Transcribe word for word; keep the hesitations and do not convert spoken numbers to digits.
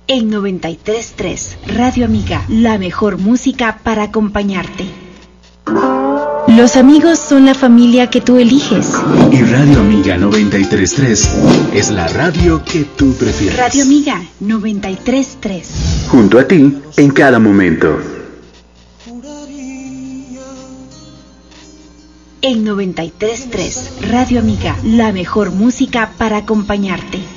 En noventa y tres punto tres, Radio Amiga, la mejor música para acompañarte. Los amigos son la familia que tú eliges. Y Radio Amiga noventa y tres punto tres es la radio que tú prefieres. Radio Amiga noventa y tres punto tres. Junto a ti, en cada momento. En noventa y tres punto tres, Radio Amiga, la mejor música para acompañarte.